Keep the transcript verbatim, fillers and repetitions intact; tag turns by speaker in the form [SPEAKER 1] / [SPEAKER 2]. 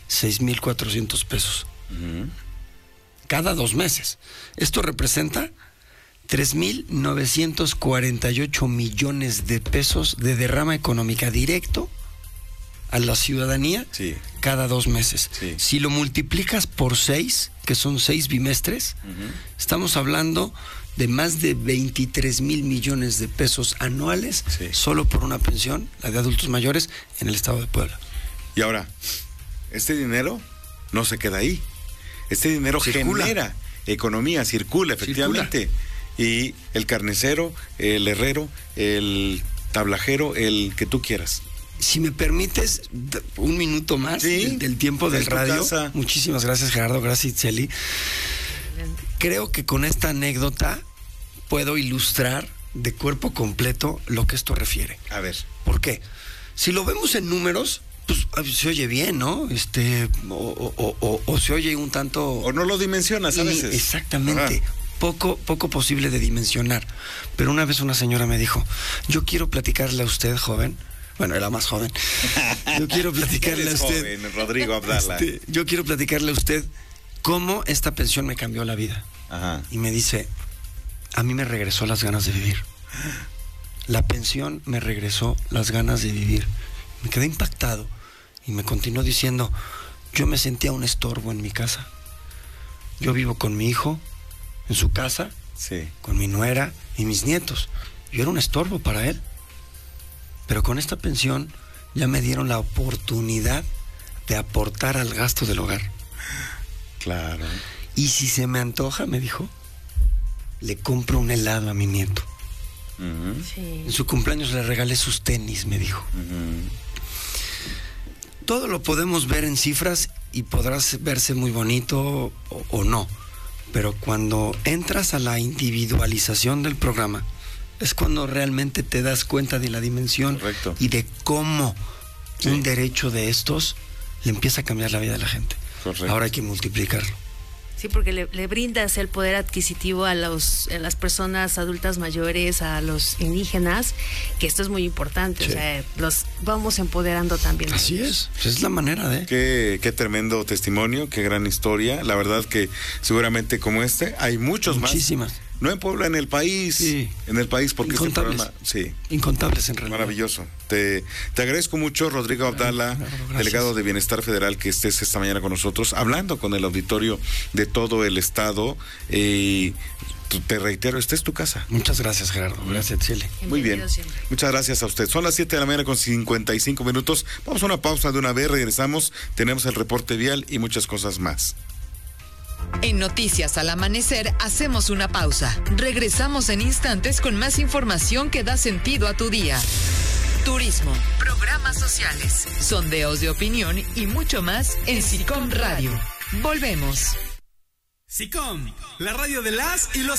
[SPEAKER 1] seis mil cuatrocientos pesos.
[SPEAKER 2] Uh-huh.
[SPEAKER 1] Cada dos meses. Esto representa tres mil novecientos cuarenta y ocho millones de pesos de derrama económica directo a la ciudadanía,
[SPEAKER 2] sí,
[SPEAKER 1] cada dos meses.
[SPEAKER 2] Sí.
[SPEAKER 1] Si lo multiplicas por seis, que son seis bimestres, uh-huh, estamos hablando de más de veintitrés mil millones de pesos anuales, sí, solo por una pensión, la de adultos mayores, en el estado de Puebla.
[SPEAKER 2] Y ahora, este dinero no se queda ahí. Este dinero circula, genera economía, circula efectivamente. Circula. Y el carnicero, el herrero, el tablajero, el que tú quieras.
[SPEAKER 1] Si me permites un minuto más, ¿sí?, del, del tiempo del radio. Casa. Muchísimas gracias, Gerardo, gracias, Itzeli. Creo que con esta anécdota puedo ilustrar de cuerpo completo lo que esto refiere.
[SPEAKER 2] A ver.
[SPEAKER 1] ¿Por qué? Si lo vemos en números, pues se oye bien, ¿no? Este, o, o, o, o se oye un tanto...
[SPEAKER 2] O no lo dimensionas a veces.
[SPEAKER 1] Exactamente. Ajá. Poco, poco posible de dimensionar. Pero una vez una señora me dijo, yo quiero platicarle a usted, joven. Bueno, era más joven. Yo quiero platicarle a usted.
[SPEAKER 2] Joven, Rodrigo Abdala.
[SPEAKER 1] Este, yo quiero platicarle a usted cómo esta pensión me cambió la vida.
[SPEAKER 2] Ajá.
[SPEAKER 1] Y me dice, a mí me regresó las ganas de vivir. La pensión me regresó las ganas de vivir. Me quedé impactado y me continuó diciendo, yo me sentía un estorbo en mi casa. Yo vivo con mi hijo, en su casa,
[SPEAKER 2] sí,
[SPEAKER 1] con mi nuera y mis nietos. Yo era un estorbo para él. Pero con esta pensión ya me dieron la oportunidad de aportar al gasto del hogar.
[SPEAKER 2] Claro.
[SPEAKER 1] Y si se me antoja, me dijo, le compro un helado a mi nieto.
[SPEAKER 2] Uh-huh.
[SPEAKER 3] Sí.
[SPEAKER 1] En su cumpleaños le regalé sus tenis, me dijo.
[SPEAKER 2] Uh-huh.
[SPEAKER 1] Todo lo podemos ver en cifras y podrás verse muy bonito o, o no. Pero cuando entras a la individualización del programa, es cuando realmente te das cuenta de la dimensión.
[SPEAKER 2] Correcto.
[SPEAKER 1] Y de cómo, sí, un derecho de estos le empieza a cambiar la vida de la gente.
[SPEAKER 2] Correcto.
[SPEAKER 1] Ahora hay que multiplicarlo.
[SPEAKER 3] Sí, porque le, le brindas el poder adquisitivo a, los, a las personas adultas mayores, a los indígenas, que esto es muy importante. Sí. O sea, los vamos empoderando también.
[SPEAKER 1] Así es, pues es la manera de...
[SPEAKER 2] Qué, qué tremendo testimonio, qué gran historia. La verdad que seguramente como este hay muchos
[SPEAKER 1] Muchísimas.
[SPEAKER 2] más.
[SPEAKER 1] Muchísimas.
[SPEAKER 2] No en Puebla, en el país.
[SPEAKER 1] Sí.
[SPEAKER 2] En el país, porque
[SPEAKER 1] Incontables.
[SPEAKER 2] este programa... Sí.
[SPEAKER 1] Incontables en realidad.
[SPEAKER 2] Maravilloso. Te, te agradezco mucho, Rodrigo Abdala,
[SPEAKER 1] claro, claro,
[SPEAKER 2] delegado de Bienestar Federal, que estés esta mañana con nosotros, hablando con el auditorio de todo el estado. Eh, te reitero, esta es tu casa.
[SPEAKER 1] Muchas gracias, Gerardo. Gracias, Chile.
[SPEAKER 2] Muy bien.
[SPEAKER 3] Siempre.
[SPEAKER 2] Muchas gracias a usted. Son las siete de la mañana con cincuenta y cinco minutos. Vamos a una pausa de una vez, regresamos. Tenemos el reporte vial y muchas cosas más.
[SPEAKER 4] En Noticias al Amanecer hacemos una pausa. Regresamos en instantes con más información que da sentido a tu día. Turismo, programas sociales, sondeos de opinión y mucho más en SICOM Radio. Volvemos.
[SPEAKER 5] SICOM, la radio de las y los